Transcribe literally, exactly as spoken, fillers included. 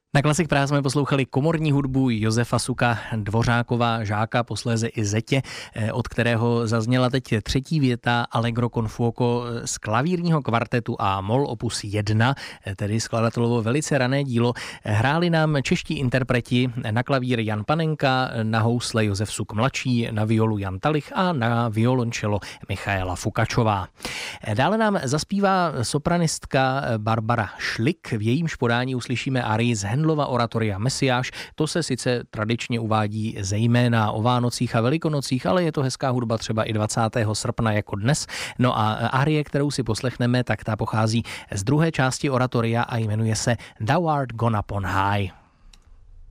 Na Klasik Praha jsme poslouchali komorní hudbu Josefa Suka, Dvořákova, Žáka, posléze i Zetě, od kterého zazněla teď třetí věta Allegro con fuoco z klavírního kvartetu a mol opus jedna, tedy skladatelovo velice rané dílo. Hráli nám čeští interpreti na klavír Jan Panenka, na housle Josef Suk mladší, na violu Jan Talich a na violončelo Michaela Fukačová. Dále nám zaspívá sopranistka Barbara Šlik, v jejímž podání uslyšíme arii z Handlova oratoria Mesiáš. To se sice tradičně uvádí zejména o Vánocích a Velikonocích, ale je to hezká hudba třeba i dvacátého srpna jako dnes. No a arie, kterou si poslechneme, tak ta pochází z druhé části oratoria a jmenuje se Thou art gone up on high.